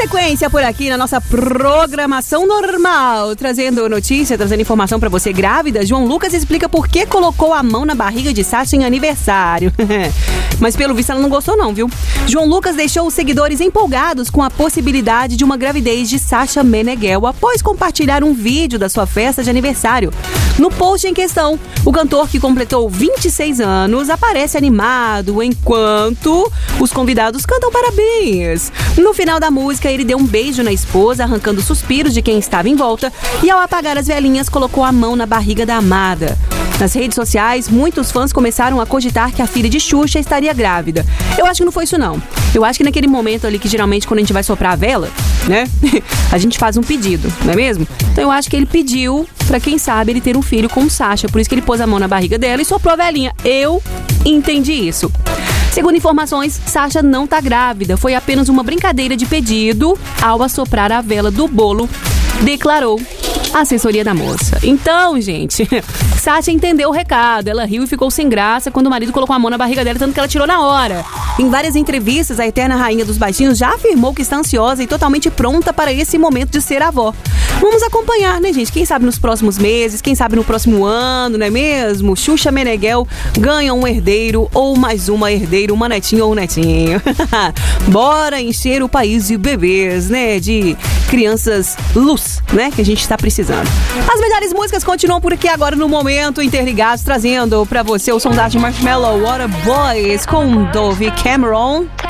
Sequência por aqui na nossa programação normal, trazendo notícia, trazendo informação pra você grávida. João Lucas explica por que colocou a mão na barriga de Sasha em aniversário. Mas pelo visto ela não gostou não, viu? João Lucas deixou os seguidores empolgados com a possibilidade de uma gravidez de Sasha Meneghel após compartilhar um vídeo da sua festa de aniversário. No post em questão, o cantor, que completou 26 anos, aparece animado enquanto os convidados cantam parabéns. No final da música, ele deu um beijo na esposa, arrancando suspiros de quem estava em volta, e ao apagar as velhinhas, colocou a mão na barriga da amada. Nas redes sociais, muitos fãs começaram a cogitar que a filha de Xuxa estaria grávida. Eu acho que não foi isso não. Eu acho que naquele momento ali que geralmente quando a gente vai soprar a vela, né? A gente faz um pedido, não é mesmo? Então eu acho que ele pediu pra quem sabe ele ter um filho com Sasha. Por isso que ele pôs a mão na barriga dela e soprou a velhinha. Eu entendi isso. Segundo informações, Sasha não tá grávida. Foi apenas uma brincadeira de pedido ao assoprar a vela do bolo, declarou a assessoria da moça. Então, gente, Sasha entendeu o recado. Ela riu e ficou sem graça quando o marido colocou a mão na barriga dela, tanto que ela tirou na hora. Em várias entrevistas, a eterna rainha dos baixinhos já afirmou que está ansiosa e totalmente pronta para esse momento de ser avó. Vamos acompanhar, né, gente? Quem sabe nos próximos meses, quem sabe no próximo ano, não é mesmo? Xuxa Meneghel ganha um herdeiro ou mais uma herdeira, uma netinha ou um netinho. Bora encher o país de bebês, né? De crianças luz, né? Que a gente está precisando. As melhores músicas continuam por aqui agora no Momento Interligados, trazendo pra você o som da Marshmello, What a Boys, com Dove Cameron.